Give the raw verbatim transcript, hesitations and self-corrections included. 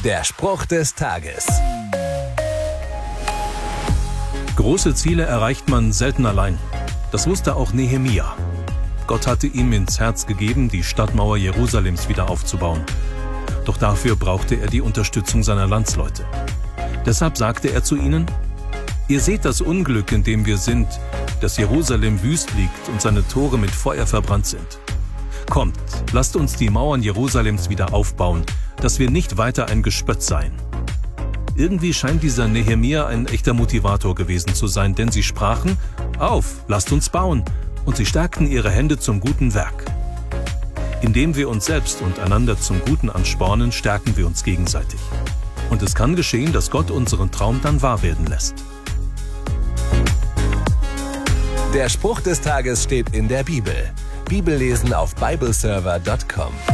Der Spruch des Tages. Große Ziele erreicht man selten allein. Das wusste auch Nehemia. Gott hatte ihm ins Herz gegeben, die Stadtmauer Jerusalems wieder aufzubauen. Doch dafür brauchte er die Unterstützung seiner Landsleute. Deshalb sagte er zu ihnen: Ihr seht das Unglück, in dem wir sind, dass Jerusalem wüst liegt und seine Tore mit Feuer verbrannt sind. Kommt, lasst uns die Mauern Jerusalems wieder aufbauen, dass wir nicht weiter ein Gespött seien. Irgendwie scheint dieser Nehemia ein echter Motivator gewesen zu sein, denn sie sprachen: Auf, lasst uns bauen, und sie stärkten ihre Hände zum guten Werk. Indem wir uns selbst und einander zum Guten anspornen, stärken wir uns gegenseitig. Und es kann geschehen, dass Gott unseren Traum dann wahr werden lässt. Der Spruch des Tages steht in der Bibel. Bibellesen auf bibleserver punkt com.